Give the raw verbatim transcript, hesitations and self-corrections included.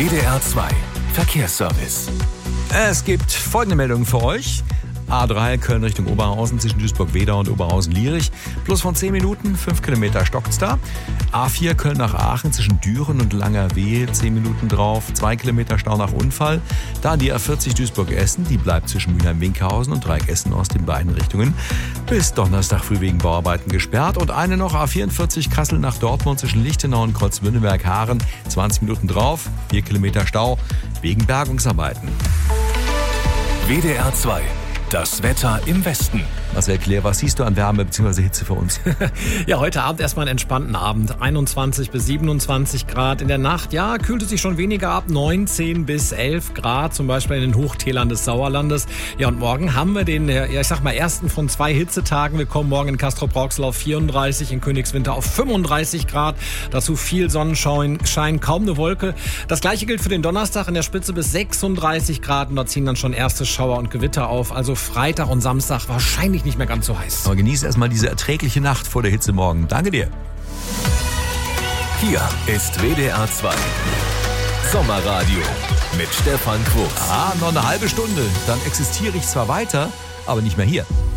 W D R zwei Verkehrsservice. Es gibt folgende Meldungen für euch. A drei Köln Richtung Oberhausen zwischen Duisburg-Wedau und Oberhausen-Lierich. Plus von zehn Minuten, fünf Kilometer stockt's da. A vier Köln nach Aachen zwischen Düren und Langerwehe, zehn Minuten drauf. zwei Kilometer Stau nach Unfall. Dann die A vierzig Duisburg-Essen, die bleibt zwischen Mülheim-Winkhausen und Dreieck Essen-Ost in beiden Richtungen. Bis Donnerstag früh wegen Bauarbeiten gesperrt. Und eine noch, A vierundvierzig Kassel nach Dortmund zwischen Lichtenau und Kreuzwünneberg-Haaren. zwanzig Minuten drauf, vier Kilometer Stau wegen Bergungsarbeiten. W D R zwei. Das Wetter im Westen. Marcel Claire, was siehst du an Wärme bzw. Hitze für uns? Ja, heute Abend erstmal einen entspannten Abend. einundzwanzig bis siebenundzwanzig Grad. In der Nacht, ja, kühlt es sich schon weniger ab. neunzehn bis elf Grad, zum Beispiel in den Hochtälern des Sauerlandes. Ja, und morgen haben wir den, ja, ich sag mal, ersten von zwei Hitzetagen. Wir kommen morgen in Castrop-Rauxel auf vierunddreißig, in Königswinter auf fünfunddreißig Grad. Dazu viel Sonnenschein, Schein, kaum eine Wolke. Das gleiche gilt für den Donnerstag, in der Spitze bis sechsunddreißig Grad. Und da ziehen dann schon erste Schauer und Gewitter auf. Also Freitag und Samstag wahrscheinlich nicht mehr ganz so heiß. Aber genieß erstmal diese erträgliche Nacht vor der Hitze morgen. Danke dir. Hier ist W D R zwei Sommerradio mit Stefan Quos. Ah, noch eine halbe Stunde. Dann existiere ich zwar weiter, aber nicht mehr hier.